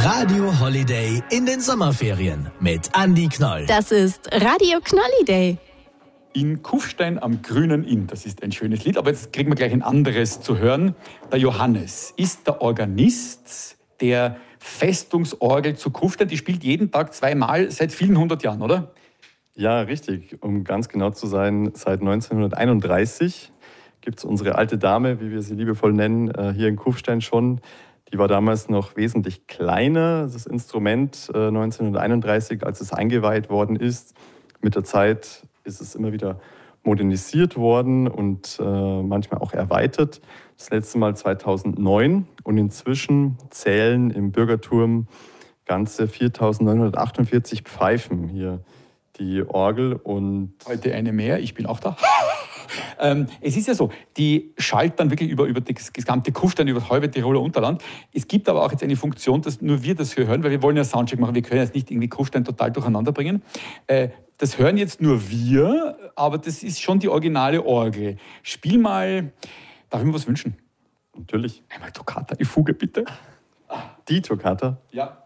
Radio Holiday in den Sommerferien mit Andi Knoll. Das ist Radio Knolliday. In Kufstein am grünen Inn, das ist ein schönes Lied, aber jetzt kriegen wir gleich ein anderes zu hören. Der Johannes ist der Organist der Festungsorgel zu Kufstein. Die spielt jeden Tag zweimal seit vielen 100 Jahren, oder? Ja, richtig. Um ganz genau zu sein, seit 1931 gibt es unsere alte Dame, wie wir sie liebevoll nennen, hier in Kufstein schon. Die war damals noch wesentlich kleiner, das Instrument 1931, als es eingeweiht worden ist. Mit der Zeit ist es immer wieder modernisiert worden und manchmal auch erweitert. Das letzte Mal 2009 und inzwischen zählen im Bürgerturm ganze 4.948 Pfeifen hier die Orgel. Und heute eine mehr, ich bin auch da. Es ist ja so, die schallt dann wirklich über das gesamte Kufstein, über das halbe Tiroler Unterland. Es gibt aber auch jetzt eine Funktion, dass nur wir das hier hören, weil wir wollen ja Soundcheck machen. Wir können jetzt nicht irgendwie Kufstein total durcheinander bringen. Das hören jetzt nur wir, aber das ist schon die originale Orgel. Spiel mal, darf ich mir was wünschen? natürlich Einmal Toccata, die Fuge bitte. die Toccata. Ja.